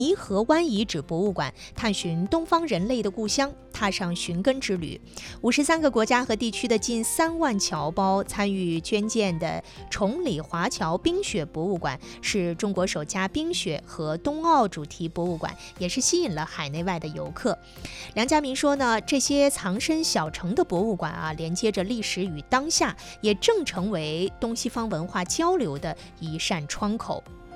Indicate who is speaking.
Speaker 1: 颐和湾遗址博物馆，探寻东方人类的故乡，踏上寻根之旅。53个国家和地区的近3万侨胞参与捐建的崇礼华侨冰雪博物馆，是中国首家冰雪和冬奥主题博物馆，也是吸引了海内外的游客。梁家明说呢，这些藏身小城的博物馆连接着历史与当下，也正成为东西方文化交流的一扇窗口。